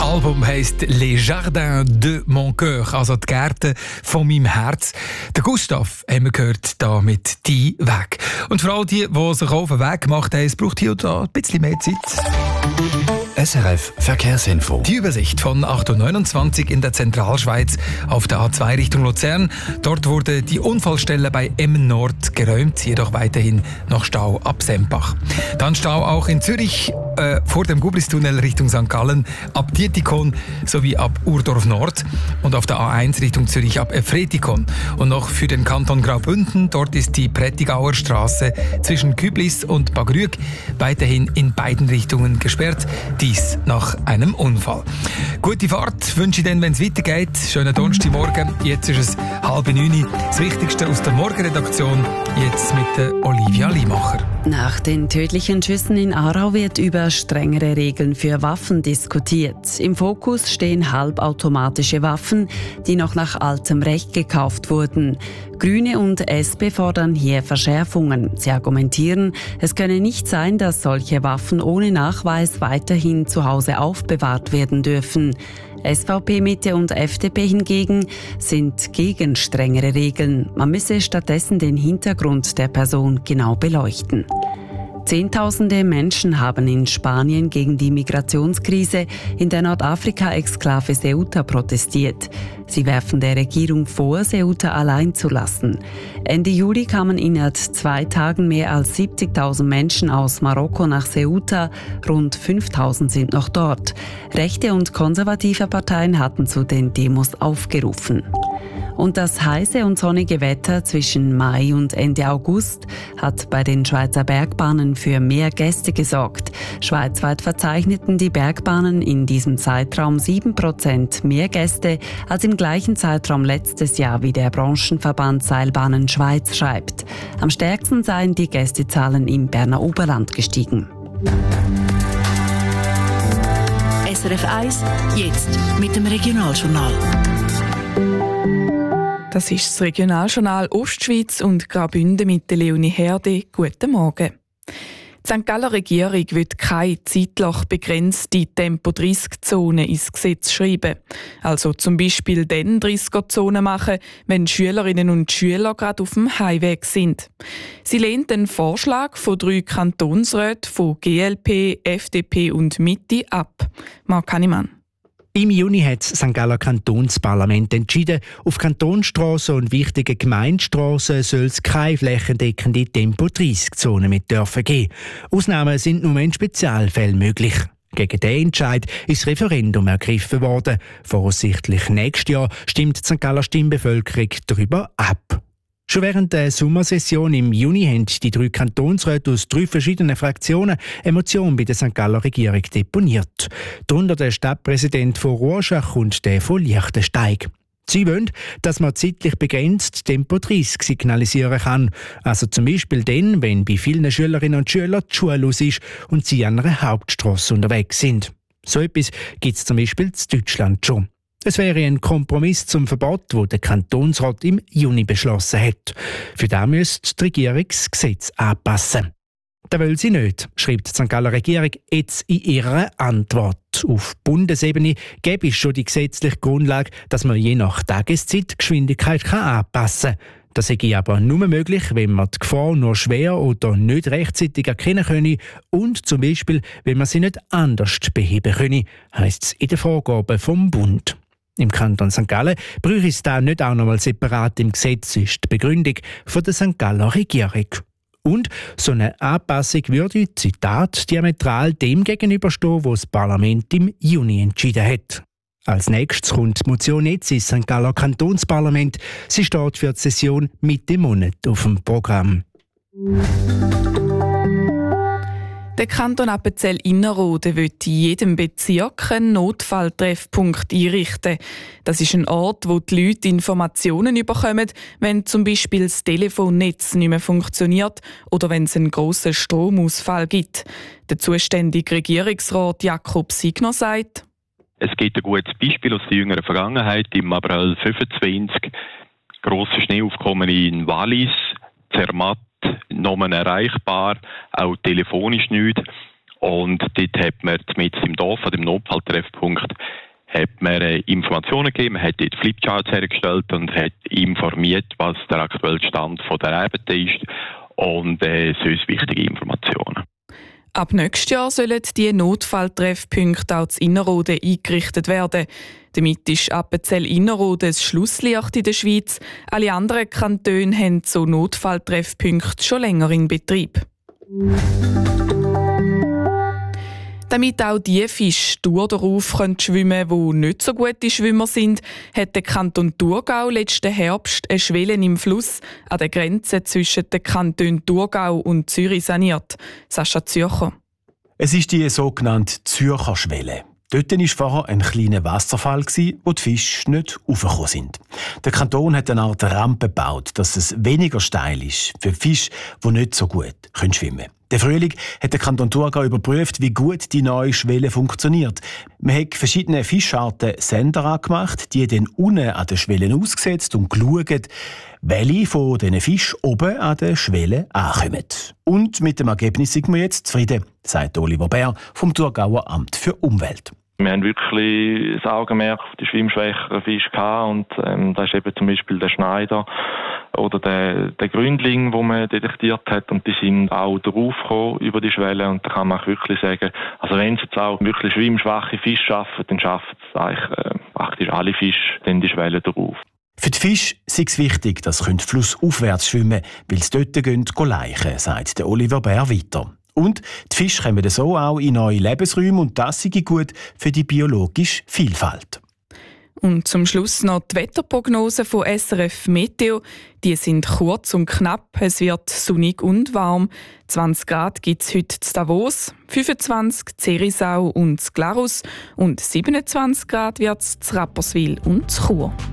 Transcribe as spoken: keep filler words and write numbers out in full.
Album heisst «Les Jardins de mon Cœur», also die Gärten von meinem Herz. Der Gustav haben wir gehört, da mit «Die Weg». Und für all die, die sich auf den Weg gemacht haben, es braucht hier und da ein bisschen mehr Zeit. S R F Verkehrsinfo. Die Übersicht von acht Uhr neunundzwanzig in der Zentralschweiz auf der A zwei Richtung Luzern. Dort wurde die Unfallstelle bei Emmen Nord geräumt, jedoch weiterhin noch Stau ab Sempach. Dann Stau auch in Zürich äh, vor dem Gubristunnel Richtung Sankt Gallen, ab Dietikon sowie ab Urdorf Nord und auf der A eins Richtung Zürich ab Efretikon. Und noch für den Kanton Graubünden, dort ist die Prättigauer Straße zwischen Küblis und Bagrüg weiterhin in beiden Richtungen gesperrt. Dies nach einem Unfall. Gute Fahrt wünsche ich dann, wenn es weitergeht. Schönen Donnerstagmorgen. Jetzt ist es halb neun. Das Wichtigste aus der Morgenredaktion. Jetzt mit der Olivia Limacher. Nach den tödlichen Schüssen in Aarau wird über strengere Regeln für Waffen diskutiert. Im Fokus stehen halbautomatische Waffen, die noch nach altem Recht gekauft wurden. Grüne und S P fordern hier Verschärfungen. Sie argumentieren, es könne nicht sein, dass solche Waffen ohne Nachweis weiterhin zu Hause aufbewahrt werden dürfen. S V P, Mitte und F D P hingegen sind gegen strengere Regeln. Man müsse stattdessen den Hintergrund der Person genau beleuchten. Zehntausende Menschen haben in Spanien gegen die Migrationskrise in der Nordafrika-Exklave Ceuta protestiert. Sie werfen der Regierung vor, Ceuta allein zu lassen. Ende Juli kamen innerhalb zwei Tagen mehr als siebzigtausend Menschen aus Marokko nach Ceuta. Rund fünftausend sind noch dort. Rechte und konservative Parteien hatten zu den Demos aufgerufen. Und das heiße und sonnige Wetter zwischen Mai und Ende August hat bei den Schweizer Bergbahnen für mehr Gäste gesorgt. Schweizweit verzeichneten die Bergbahnen in diesem Zeitraum sieben Prozent mehr Gäste als im gleichen Zeitraum letztes Jahr, wie der Branchenverband Seilbahnen Schweiz schreibt. Am stärksten seien die Gästezahlen im Berner Oberland gestiegen. S R F eins, jetzt mit dem Regionaljournal. Das ist das Regionaljournal Ostschweiz und Graubünden mit der Leonie Herde. Guten Morgen. Die Sankt Galler Regierung wird keine zeitlich begrenzte Tempo dreißig Zone ins Gesetz schreiben. Also zum Beispiel dann dreißiger-Zone machen, wenn Schülerinnen und Schüler gerade auf dem Heimweg sind. Sie lehnt den Vorschlag von drei Kantonsräten von G L P, F D P und Mitte ab. Marc Hannemann. Im Juni hat das Sankt Galler Kantonsparlament entschieden, auf Kantonsstrassen und wichtigen Gemeindestrassen soll es keine flächendeckende Tempo dreißig Zone mit dürfen geben. Ausnahmen sind nur in Spezialfällen möglich. Gegen diesen Entscheid ist das Referendum ergriffen worden. Voraussichtlich nächstes Jahr stimmt die Sankt Galler Stimmbevölkerung darüber ab. Schon während der Sommersession im Juni haben die drei Kantonsräte aus drei verschiedenen Fraktionen eine Motion bei der Sankt Galler Regierung deponiert. Darunter der Stadtpräsident von Rorschach und der von Liechtensteig. Sie wollen, dass man zeitlich begrenzt Tempo dreißig signalisieren kann. Also zum Beispiel dann, wenn bei vielen Schülerinnen und Schülern die Schule aus ist und sie an einer Hauptstrasse unterwegs sind. So etwas gibt es zum Beispiel in Deutschland schon. Es wäre ein Kompromiss zum Verbot, das der Kantonsrat im Juni beschlossen hat. Für das müsste die Regierung das Gesetz anpassen. Das will sie nicht, schreibt die Sankt Galler Regierung jetzt in ihrer Antwort. Auf Bundesebene gäbe es schon die gesetzliche Grundlage, dass man je nach Tageszeit die Geschwindigkeit anpassen kann. Das sei aber nur möglich, wenn man die Gefahr nur schwer oder nicht rechtzeitig erkennen könne und zum Beispiel, wenn man sie nicht anders beheben könne, heisst es in den Vorgaben vom Bund. Im Kanton Sankt Gallen bräuchte es da nicht auch noch mal separat im Gesetz, ist die Begründung von der Sankt Galler Regierung. Und so eine Anpassung würde, Zitat, diametral dem gegenüberstehen, was das Parlament im Juni entschieden hat. Als nächstes kommt die Motion jetzt ins Sankt Galler Kantonsparlament. Sie steht für die Session Mitte Monat auf dem Programm. Der Kanton Appenzell-Innerrhoden will in jedem Bezirk einen Notfalltreffpunkt einrichten. Das ist ein Ort, wo die Leute Informationen bekommen, wenn zum Beispiel das Telefonnetz nicht mehr funktioniert oder wenn es einen grossen Stromausfall gibt. Der zuständige Regierungsrat Jakob Signer sagt: Es gibt ein gutes Beispiel aus der jüngeren Vergangenheit. Im April fünfundzwanzig grosse Schneeaufkommen in Wallis, Zermatt, Nomen erreichbar, auch telefonisch nicht. Und dort hat man mit im Dorf, an dem Notfalltreffpunkt, hat man Informationen gegeben, man hat dort Flipcharts hergestellt und hat informiert, was der aktuelle Stand von der Arbeit ist und äh, sonst wichtige Informationen. Ab nächstes Jahr sollen die Notfalltreffpunkte auch in Innerrhoden eingerichtet werden. Damit ist Appenzell-Innerrhoden das Schlusslicht in der Schweiz. Alle anderen Kantone haben so Notfalltreffpunkte schon länger in Betrieb. Damit auch die Fische durch den Ruf schwimmen können, die nicht so gute Schwimmer sind, hat der Kanton Thurgau letzten Herbst eine Schwelle im Fluss an der Grenze zwischen den Kantonen Thurgau und Zürich saniert. Sascha Zürcher. Es ist die sogenannte Zürcher Schwelle. Dort war vorher ein kleiner Wasserfall, wo die Fische nicht raufgekommen sind. Der Kanton hat eine Art Rampe gebaut, dass es weniger steil ist für Fische, die nicht so gut schwimmen können. Der Frühling hat der Kanton Thurgau überprüft, wie gut die neue Schwelle funktioniert. Man hat verschiedene Fischarten Sender angemacht, die dann unten an den Schwellen ausgesetzt und geschaut, welche von diesen Fischen oben an der Schwelle ankommen. Und mit dem Ergebnis sind wir jetzt zufrieden, sagt Oliver Bär vom Thurgauer Amt für Umwelt. Wir haben wirklich das Augenmerk auf die schwimmschwächeren Fische gehabt und ähm, da ist eben zum Beispiel der Schneider oder der, der Gründling, den man detektiert hat, und die sind auch draufgekommen über die Schwelle, und da kann man auch wirklich sagen, also wenn es jetzt auch wirklich schwimmschwache Fische schaffen, dann schaffen es eigentlich äh, praktisch alle Fische dann die Schwelle drauf. Für die Fische ist es wichtig, dass sie flussaufwärts schwimmen können, weil sie dort gehen, gehen laichen, sagt der Oliver Bär weiter. Und die Fische kommen so auch in neue Lebensräume, und das ist gut für die biologische Vielfalt. Und zum Schluss noch die Wetterprognosen von S R F Meteo. Die sind kurz und knapp. Es wird sonnig und warm. zwanzig Grad gibt es heute in Davos, fünfundzwanzig in Zerisau und in Glarus und siebenundzwanzig Grad wird es in Rapperswil und in Chur.